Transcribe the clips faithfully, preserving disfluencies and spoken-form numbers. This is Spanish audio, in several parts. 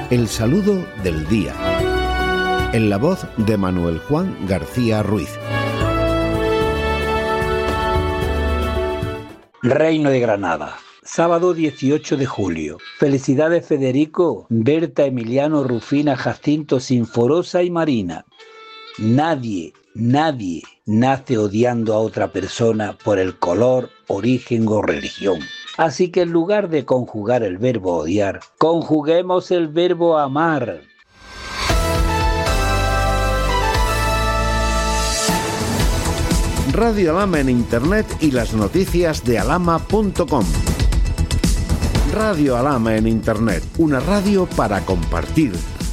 El saludo del día. En la voz de Manuel Juan García Ruiz. Reino de Granada, sábado dieciocho de julio. Felicidades Federico, Berta, Emiliano, Rufina, Jacinto, Sinforosa y Marina. Nadie, nadie nace odiando a otra persona por el color, origen o religión. Así que en lugar de conjugar el verbo odiar, conjuguemos el verbo amar. Radio Alhama en Internet y las noticias de alhama punto com. Radio Alhama en Internet, una radio para compartir.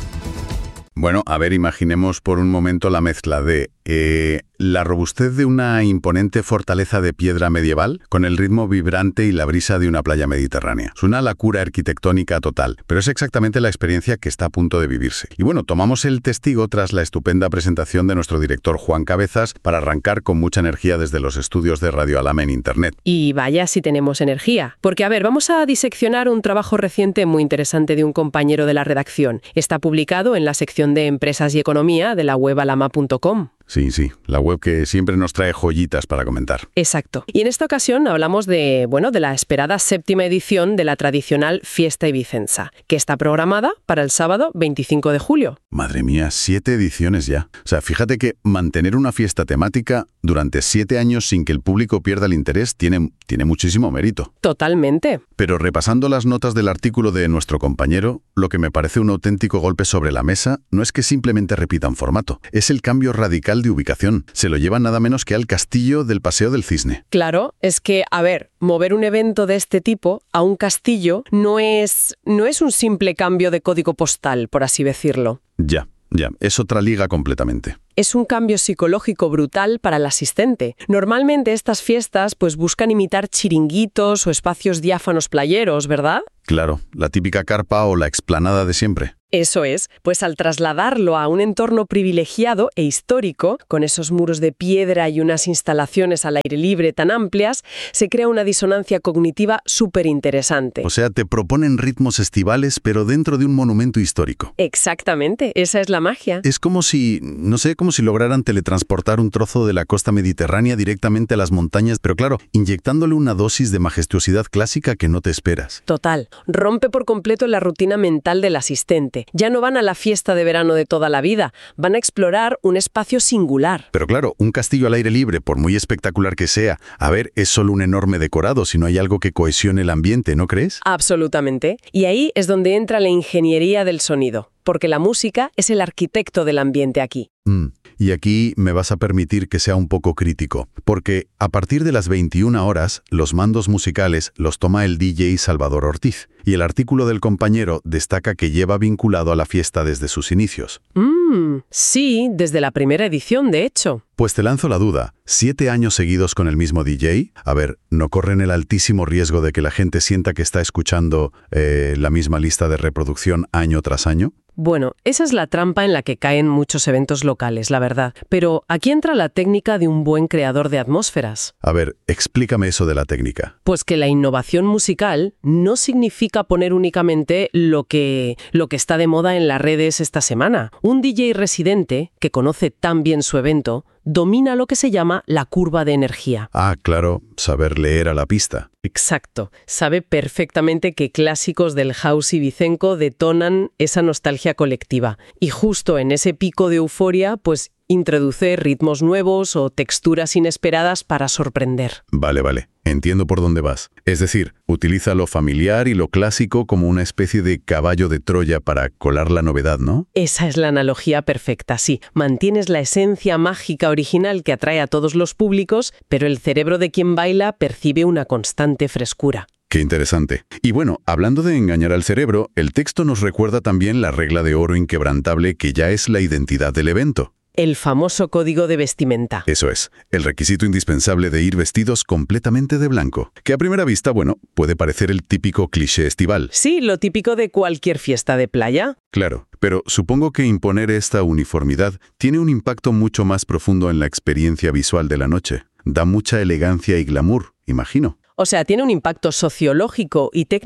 Bueno, a ver, imaginemos por un momento la mezcla de eh, la robustez de una imponente fortaleza de piedra medieval con el ritmo vibrante y la brisa de una playa mediterránea. Es una locura arquitectónica total, pero es exactamente la experiencia que está a punto de vivirse. Y bueno, tomamos el testigo tras la estupenda presentación de nuestro director Juan Cabezas para arrancar con mucha energía desde los estudios de Radio Alhama en Internet. Y vaya si tenemos energía. Porque, a ver, vamos a diseccionar un trabajo reciente muy interesante de un compañero de la redacción. Está publicado en la sección de Empresas y Economía de la web alhama punto com. Sí, sí, la web que siempre nos trae joyitas para comentar. Exacto. Y en esta ocasión hablamos de, bueno, de la esperada séptima edición de la tradicional Fiesta Ibicensa, que está programada para el sábado veinticinco de julio. Madre mía, siete ediciones ya. O sea, fíjate que mantener una fiesta temática durante siete años sin que el público pierda el interés tiene, tiene muchísimo mérito. Totalmente. Pero repasando las notas del artículo de nuestro compañero, lo que me parece un auténtico golpe sobre la mesa no es que simplemente repitan formato, es el cambio radical de ubicación. Se lo llevan nada menos que al castillo del Paseo del Cisne. Claro, es que, a ver, mover un evento de este tipo a un castillo no es, no es un simple cambio de código postal, por así decirlo. Ya, ya, es otra liga completamente. Es un cambio psicológico brutal para el asistente. Normalmente estas fiestas pues buscan imitar chiringuitos o espacios diáfanos playeros, ¿verdad? Claro, la típica carpa o la explanada de siempre. Eso es, pues al trasladarlo a un entorno privilegiado e histórico, con esos muros de piedra y unas instalaciones al aire libre tan amplias, se crea una disonancia cognitiva súper interesante. O sea, te proponen ritmos estivales, pero dentro de un monumento histórico. Exactamente, esa es la magia. Es como si, no sé, como si lograran teletransportar un trozo de la costa mediterránea directamente a las montañas, pero claro, inyectándole una dosis de majestuosidad clásica que no te esperas. Total, rompe por completo la rutina mental del asistente. Ya no van a la fiesta de verano de toda la vida, van a explorar un espacio singular. Pero claro, un castillo al aire libre, por muy espectacular que sea, a ver, es solo un enorme decorado, si no hay algo que cohesione el ambiente, ¿no crees? Absolutamente. Y ahí es donde entra la ingeniería del sonido, porque la música es el arquitecto del ambiente aquí. Mm. Y aquí me vas a permitir que sea un poco crítico, porque a partir de las veintiuna horas, los mandos musicales los toma el D J Salvador Ortiz, y el artículo del compañero destaca que lleva vinculado a la fiesta desde sus inicios. Mm, sí, desde la primera edición, de hecho. Pues te lanzo la duda, ¿siete años seguidos con el mismo D J? A ver, ¿no corren el altísimo riesgo de que la gente sienta que está escuchando eh, la misma lista de reproducción año tras año? Bueno, esa es la trampa en la que caen muchos eventos locales, la verdad. Pero aquí entra la técnica de un buen creador de atmósferas. A ver, explícame eso de la técnica. Pues que la innovación musical no significa poner únicamente lo que, lo que está de moda en las redes esta semana. Un D J residente, que conoce tan bien su evento, domina lo que se llama la curva de energía. Ah, claro, saber leer a la pista. Exacto. Sabe perfectamente que clásicos del house ibicenco detonan esa nostalgia colectiva. Y justo en ese pico de euforia, pues introduce ritmos nuevos o texturas inesperadas para sorprender. Vale, vale. Entiendo por dónde vas. Es decir, utiliza lo familiar y lo clásico como una especie de caballo de Troya para colar la novedad, ¿no? Esa es la analogía perfecta, sí. Mantienes la esencia mágica original que atrae a todos los públicos, pero el cerebro de quien baila percibe una constante frescura. Qué interesante. Y bueno, hablando de engañar al cerebro, el texto nos recuerda también la regla de oro inquebrantable que ya es la identidad del evento. El famoso código de vestimenta. Eso es, el requisito indispensable de ir vestidos completamente de blanco, que a primera vista, bueno, puede parecer el típico cliché estival. Sí, lo típico de cualquier fiesta de playa. Claro, pero supongo que imponer esta uniformidad tiene un impacto mucho más profundo en la experiencia visual de la noche. Da mucha elegancia y glamour, imagino. O sea, ¿tiene un impacto sociológico y técnico?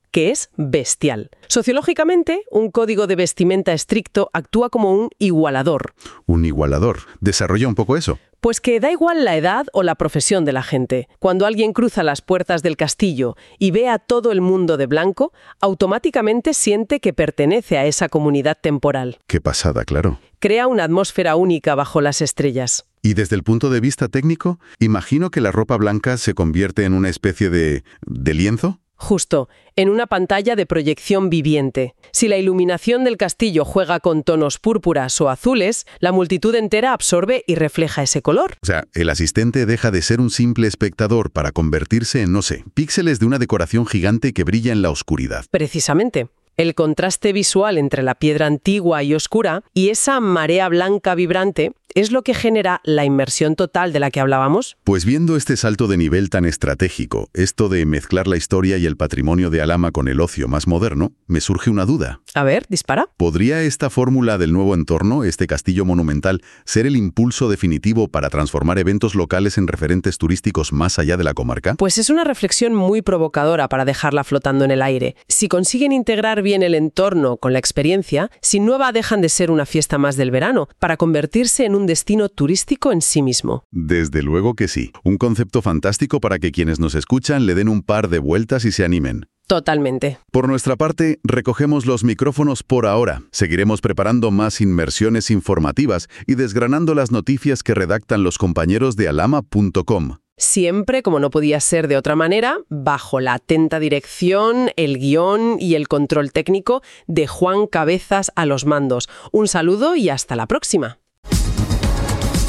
que es bestial. Sociológicamente, un código de vestimenta estricto actúa como un igualador. Un igualador. Desarrolla un poco eso. Pues que da igual la edad o la profesión de la gente. Cuando alguien cruza las puertas del castillo y ve a todo el mundo de blanco, automáticamente siente que pertenece a esa comunidad temporal. Qué pasada, claro. Crea una atmósfera única bajo las estrellas. Y desde el punto de vista técnico, imagino que la ropa blanca se convierte en una especie de... ¿de lienzo? Justo, en una pantalla de proyección viviente. Si la iluminación del castillo juega con tonos púrpuras o azules, la multitud entera absorbe y refleja ese color. O sea, el asistente deja de ser un simple espectador para convertirse en, no sé, píxeles de una decoración gigante que brilla en la oscuridad. Precisamente. El contraste visual entre la piedra antigua y oscura y esa marea blanca vibrante es lo que genera la inmersión total de la que hablábamos. Pues viendo este salto de nivel tan estratégico, esto de mezclar la historia y el patrimonio de Alhama con el ocio más moderno, me surge una duda. A ver, dispara. ¿Podría esta fórmula del nuevo entorno, este castillo monumental, ser el impulso definitivo para transformar eventos locales en referentes turísticos más allá de la comarca? Pues es una reflexión muy provocadora para dejarla flotando en el aire. Si consiguen integrar bien el entorno con la experiencia, Sin Nueva dejan de ser una fiesta más del verano para convertirse en un destino turístico en sí mismo. Desde luego que sí. Un concepto fantástico para que quienes nos escuchan le den un par de vueltas y se animen. Totalmente. Por nuestra parte, recogemos los micrófonos por ahora. Seguiremos preparando más inmersiones informativas y desgranando las noticias que redactan los compañeros de alhama punto com. Siempre, como no podía ser de otra manera, bajo la atenta dirección, el guión y el control técnico de Juan Cabezas a los mandos. Un saludo y hasta la próxima.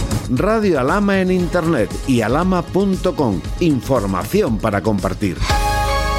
Radio Alhama en Internet y alhama punto com. Información para compartir.